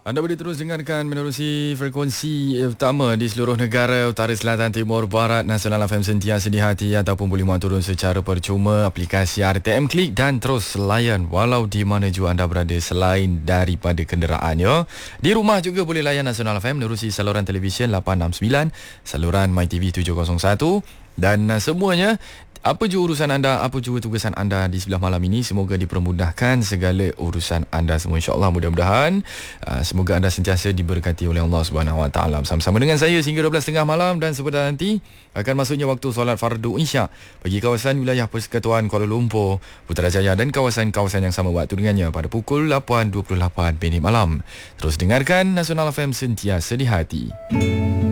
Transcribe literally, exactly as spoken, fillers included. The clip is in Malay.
Anda boleh terus dengarkan menerusi frekuensi utama di seluruh negara utara, selatan, timur, barat. Nasional F M sentiasa di hati, ataupun boleh muat turun secara percuma aplikasi R T M Klik dan terus layan walau di mana jua anda berada selain daripada kenderaan ya. Di rumah juga boleh layan Nasional F M menerusi saluran televisyen lapan enam sembilan, saluran MyTV tujuh kosong satu dan uh, semuanya. Apa jua urusan anda, apa jua tugasan anda di sebelah malam ini, semoga dipermudahkan segala urusan anda semua, insya-Allah. Mudah-mudahan uh, semoga anda sentiasa diberkati oleh Allah Subhanahu Wa Taala. Bersama-sama dengan saya sehingga dua belas tiga puluh malam, dan sebentar nanti akan masuknya waktu solat fardu Isyak bagi kawasan wilayah Persekutuan Kuala Lumpur, Putrajaya dan kawasan-kawasan yang sama waktu dengannya pada pukul lapan dua puluh lapan minit malam. Terus dengarkan Nasional F M sentiasa di hati.